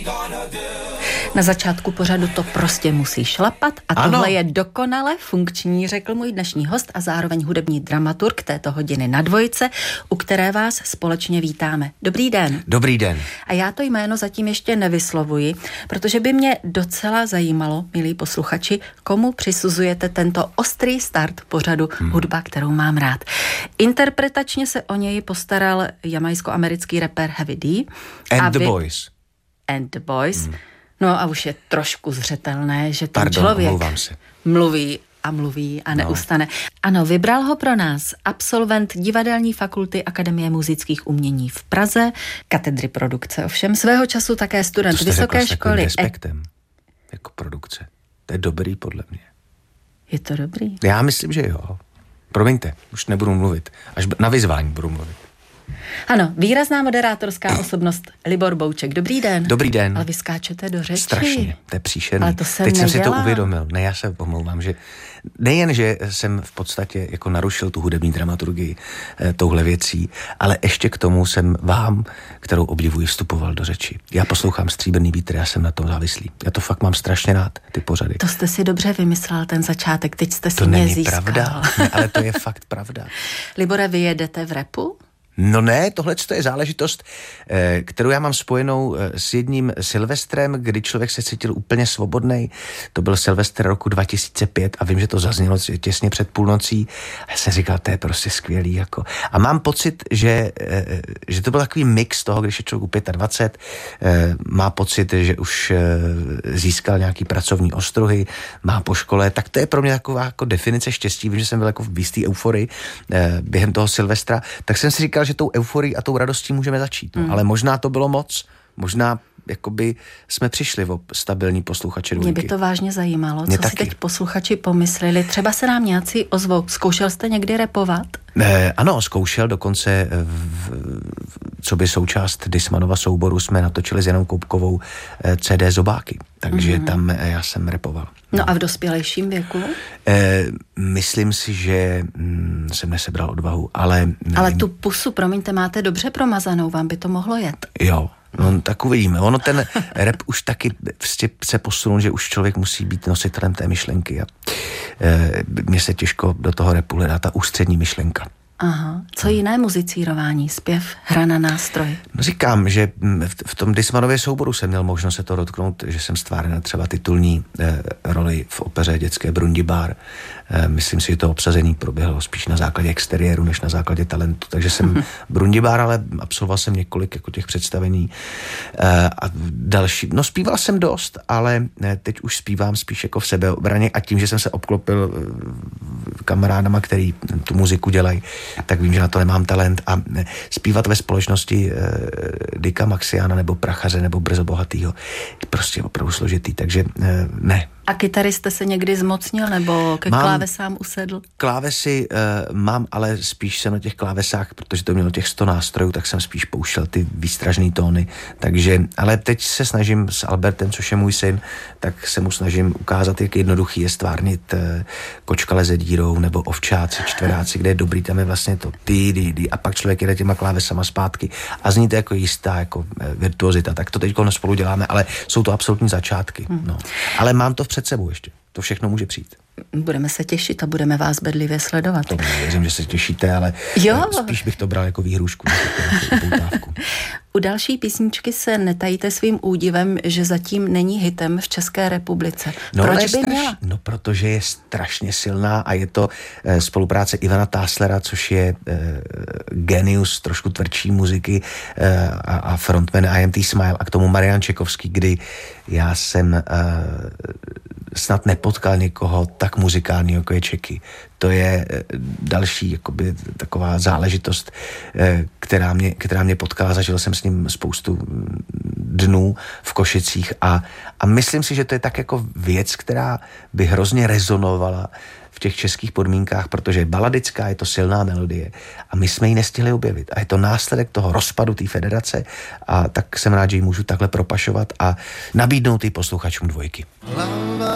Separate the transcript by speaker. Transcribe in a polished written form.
Speaker 1: Na začátku pořadu to prostě musí šlapat a
Speaker 2: ano.
Speaker 1: Tohle je dokonale funkční, řekl můj dnešní host a zároveň hudební dramaturg této hodiny na Dvojce, u které vás společně vítáme. Dobrý den.
Speaker 2: Dobrý den.
Speaker 1: A já to jméno zatím ještě nevyslovuji, protože by mě docela zajímalo, milí posluchači, komu přisuzujete tento ostrý start pořadu Hudba, kterou mám rád. Interpretačně se o něj postaral jamajsko-americký rapper Heavy D.
Speaker 2: And the Boys.
Speaker 1: And the Boys. No a už je trošku zřetelné, že ten
Speaker 2: Pardon,
Speaker 1: člověk mluví a neustane. Ano, vybral ho pro nás absolvent Divadelní fakulty Akademie múzických umění v Praze, katedry produkce, ovšem svého času také student vysoké školy.
Speaker 2: Respektem, jako produkce. To je dobrý podle mě.
Speaker 1: Je to dobrý?
Speaker 2: Já myslím, že jo. Promiňte, už nebudu mluvit. Až na vyzvání budu mluvit.
Speaker 1: Ano, výrazná moderátorská osobnost Libor Bouček. Dobrý den.
Speaker 2: Dobrý den.
Speaker 1: Ale vy skáčete do řeči.
Speaker 2: Strašně, to je příšerný.
Speaker 1: Ale to jsem
Speaker 2: Teď
Speaker 1: nedělá.
Speaker 2: jsem si to uvědomil. Ne, já se omlouvám, že nejen, že jsem v podstatě jako narušil tu hudební dramaturgii touhle věcí, ale ještě k tomu jsem vám, kterou obdivuji, vstupoval do řeči. Já poslouchám Stříbrný vítr, já jsem na tom závislý. Já to fakt mám strašně rád, ty pořady.
Speaker 1: To jste si dobře vymyslel, ten začátek, teď jste si
Speaker 2: to
Speaker 1: mě
Speaker 2: není
Speaker 1: získal.
Speaker 2: pravda, ne, ale to je fakt pravda.
Speaker 1: Libore, vy jedete v rapu?
Speaker 2: No ne, tohle je záležitost, kterou já mám spojenou s jedním Silvestrem, kdy člověk se cítil úplně svobodnej. To byl Silvestr roku 2005 a vím, že to zaznělo těsně před půlnocí. A já jsem říkal, to je prostě skvělý. Jako. A mám pocit, že to byl takový mix toho, když je člověk u 25, má pocit, že už získal nějaký pracovní ostruhy, má po škole, tak to je pro mě taková jako definice štěstí. Vím, že jsem byl jako v jistý euforii během toho Silvestra, tak jsem si říkal, že tou euforií a tou radostí můžeme začít. No. Ale možná to bylo moc, možná jakoby jsme přišli o stabilní posluchače Dvojky.
Speaker 1: Mě by to vážně zajímalo, co si teď posluchači pomysleli. Třeba se nám nějací ozvou. Zkoušel jste někdy rapovat?
Speaker 2: Ano, zkoušel, dokonce co by součást Dismanova souboru jsme natočili s Janou Koupkovou CD Zobáky, takže tam já jsem rapoval.
Speaker 1: No a v dospělejším věku?
Speaker 2: Myslím si, že jsem nesebral odvahu, ale...
Speaker 1: Ale tu pusu, promiňte, máte dobře promazanou, vám by to mohlo jet.
Speaker 2: Jo, no tak uvidíme. Ono ten rap už taky se posunul, že už člověk musí být nositelem té myšlenky a mně se těžko do toho rapu hledá ta ústřední myšlenka.
Speaker 1: Aha, co jiné muzicírování, zpěv, hra na nástroj?
Speaker 2: No říkám, že v tom Dismanově souboru jsem měl možnost se to dotknout, že jsem stvárnil třeba titulní roli v opeře Dětské Brundibár. Myslím si, že to obsazení proběhlo spíš na základě exteriéru, než na základě talentu. Takže jsem Brundibár, ale absolvoval jsem několik jako těch představení a další. No zpíval jsem dost, ale teď už zpívám spíš jako v sebeobraně a tím, že jsem se obklopil kamarádama, který tu muziku dělají, tak vím, že na to nemám talent a zpívat ve společnosti Dicka Maxiana nebo Prachaře nebo Brzo bohatýho je prostě opravdu složitý, takže ne.
Speaker 1: A kytary jste se někdy zmocnil nebo ke klávesám usedl?
Speaker 2: Klávesy mám, ale spíš jsem na těch klávesách, protože to mělo těch 100 nástrojů, tak jsem spíš pouštěl ty výstražný tóny, takže, ale teď se snažím s Albertem, což je můj syn, tak se mu snažím ukázat, jak jednoduchý je stvárnit Kočka leze dírou nebo Ovčáci, Čtveráci, kde je dobrý, tam je vlastně to ty a pak člověk jede těma klávesama zpátky a zní to jako jistá jako virtuozita, tak to teď spolu děláme, ale jsou to absolutní začátky. No. Ale mám to před sebou ještě. To všechno může přijít.
Speaker 1: Budeme se těšit a budeme vás bedlivě sledovat.
Speaker 2: To věřím, že se těšíte, ale spíš bych to bral jako výhrušku.
Speaker 1: U další písničky se netajíte svým údivem, že zatím není hitem v České republice.
Speaker 2: No,
Speaker 1: proč by měla?
Speaker 2: No, protože je strašně silná a je to spolupráce Ivana Táslera, což je genius trošku tvrdší muziky a frontman IMT Smile a k tomu Marian Čekovský, kdy já jsem snad nepotkal někoho tak muzikálního, jako je Čeky. To je další jakoby, taková záležitost, která mě potkala. Zažil jsem s ním spoustu dnů v Košicích a myslím si, že to je tak jako věc, která by hrozně rezonovala v těch českých podmínkách, protože je baladická, je to silná melodie a my jsme ji nestihli objevit. A je to následek toho rozpadu té federace a tak jsem rád, že ji můžu takhle propašovat a nabídnout ji posluchačům Dvojky.